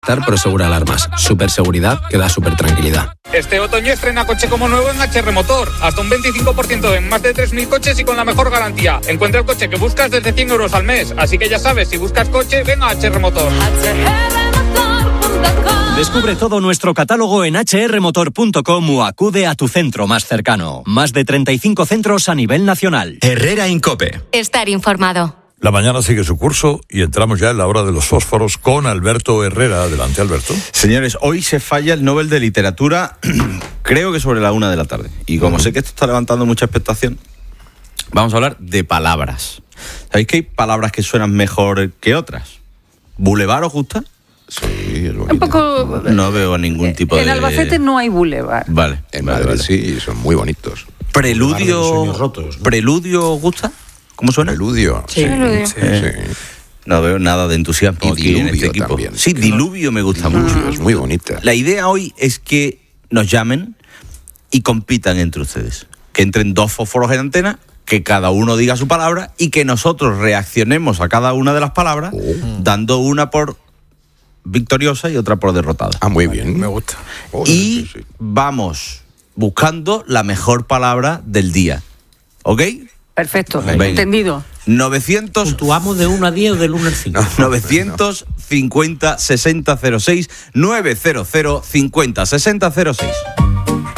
estar, pero segura alarmas. Super seguridad que da super tranquilidad. Este otoño estrena coche como nuevo en HR Motor. Hasta un 25% en más de 3.000 coches y con la mejor garantía. Encuentra el coche que buscas desde 100 euros al mes. Así que ya sabes, si buscas coche, ven a HR Motor. Descubre todo nuestro catálogo en hrmotor.com o acude a tu centro más cercano. Más de 35 centros a nivel nacional. Herrera Incope. Estar informado. La mañana sigue su curso y entramos ya en la hora de los fósforos con Alberto Herrera. Adelante, Alberto. Señores, hoy se falla el Nobel de Literatura, creo que sobre la 1 de la tarde. Y como sé que esto está levantando mucha expectación, vamos a hablar de palabras. ¿Sabéis que hay palabras que suenan mejor que otras? ¿Boulevard os gusta? Sí, es bonito. Un poco... No veo ningún tipo de... En Albacete no hay boulevard. Vale. En Madrid sí, son muy bonitos. Preludio... Rotos, ¿no? ¿Preludio os gusta? ¿Cómo suena? Preludio. Sí. No veo nada de entusiasmo Y aquí en este Diluvio equipo. también. Sí, Diluvio me gusta mucho. Es muy bonita. La idea hoy es que nos llamen y compitan entre ustedes. Que entren 2 fósforos en antena, que cada uno diga su palabra y que nosotros reaccionemos a cada una de las palabras, dando una por victoriosa y otra por derrotada. Ah, muy bien. Me gusta. Y Sí. vamos buscando la mejor palabra del día. ¿Ok? Perfecto, Venga. entendido. 900... ¿Puntuamos de 1 a 10 o del 1 al 5? 950 60 06 900 50 60 06.